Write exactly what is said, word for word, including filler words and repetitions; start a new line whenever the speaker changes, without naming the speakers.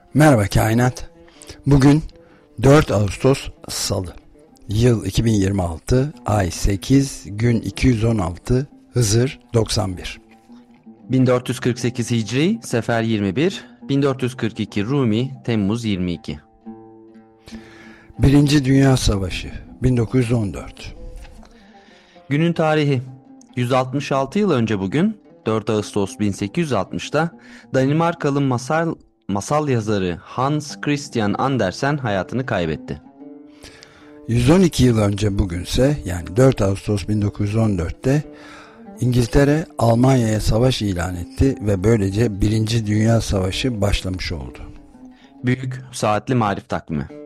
Merhaba Kainat. Bugün dört Ağustos Salı. Yıl iki bin yirmi altı, ay sekiz, gün iki yüz on altı, Hızır doksan bir.
bin dört yüz kırk sekiz Hicri, Sefer yirmi bir, bin dört yüz kırk iki Rumi, Temmuz yirmi iki.
Birinci Dünya Savaşı bin dokuz yüz on dört.
Günün tarihi: yüz altmış altı yıl önce bugün dört Ağustos bin sekiz yüz altmışta Danimarkalı masal masal yazarı Hans Christian Andersen hayatını kaybetti.
yüz on iki yıl önce bugünse, yani dört Ağustos bin dokuz yüz on dörtte İngiltere Almanya'ya savaş ilan etti ve böylece Birinci Dünya Savaşı başlamış oldu.
Büyük Saatli Marif Takvimi.